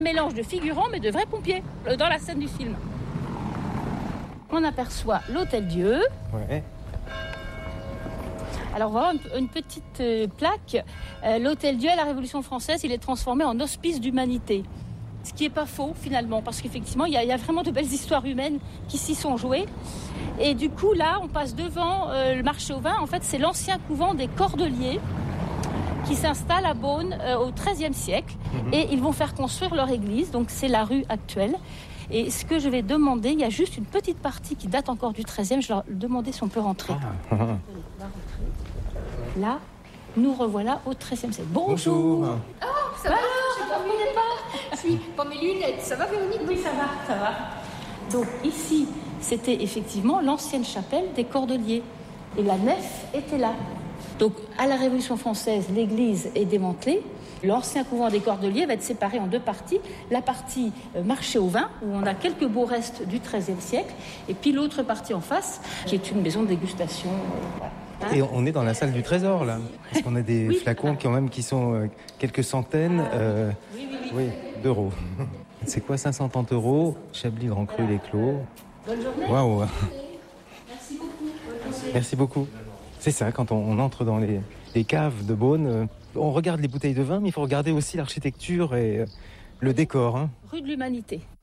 Mélange de figurants, mais de vrais pompiers, dans la scène du film. On aperçoit l'Hôtel-Dieu. Ouais. Alors on va voir une petite plaque. L'Hôtel-Dieu à la Révolution française, il est transformé en hospice d'humanité. Ce qui n'est pas faux finalement, parce qu'effectivement, il y a vraiment de belles histoires humaines qui s'y sont jouées. Et du coup, là, on passe devant le marché au vin. En fait, c'est l'ancien couvent des Cordeliers qui s'installe à Beaune au XIIIe siècle. Et ils vont faire construire leur église, donc c'est la rue actuelle. Et ce que je vais demander, il y a juste une petite partie qui date encore du XIIIe. Je leur demander si on peut rentrer. Là, nous revoilà au XIIIe siècle. Bonjour. Oh, ça va, je suis pas mes lunettes. Ça va, Véronique? Oui, ça va. Donc ici, c'était effectivement l'ancienne chapelle des Cordeliers. Et la nef était là. Donc à la Révolution française, l'église est démantelée. L'ancien couvent des Cordeliers va être séparé en deux parties. La partie marché au vin, où on a quelques beaux restes du XIIIe siècle. Et puis l'autre partie en face, qui est une maison de dégustation. Voilà. Et on est dans la salle du trésor, là. Parce qu'on a des flacons quand même qui sont quelques centaines d'euros. C'est quoi, 530 €? Chablis Grand Cru Les Clos. Bonne journée. Waouh. Merci beaucoup. Merci beaucoup. C'est ça, quand on entre dans les caves de Beaune, on regarde les bouteilles de vin, mais il faut regarder aussi l'architecture et le décor. Rue de l'Humanité.